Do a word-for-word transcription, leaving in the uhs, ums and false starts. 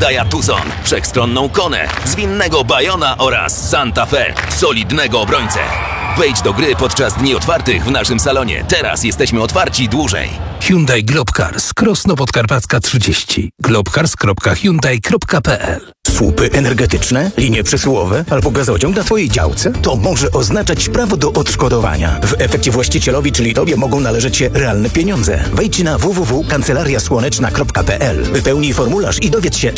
Hyundai'a Tucson, wszechstronną Konę, zwinnego Bayona oraz Santa Fe, solidnego obrońcę. Wejdź do gry podczas dni otwartych w naszym salonie. Teraz jesteśmy otwarci dłużej. Hyundai Globcars, Krosno Podkarpacka trzydzieści. globcars kropka hyundai kropka p l. Słupy energetyczne, linie przesyłowe albo gazociąg na Twojej działce? To może oznaczać prawo do odszkodowania. W efekcie właścicielowi, czyli Tobie, mogą należeć się realne pieniądze. Wejdź na w w w kropka kancelaria słoneczna kropka p l. Wypełnij formularz i dowiedz się,